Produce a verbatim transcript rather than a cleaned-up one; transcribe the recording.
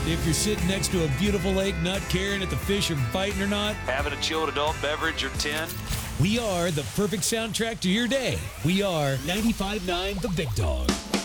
If you're sitting next to a beautiful lake, not caring if the fish are biting or not, having a chilled adult beverage or ten, we are the perfect soundtrack to your day. We are ninety-five point nine The Big Dog.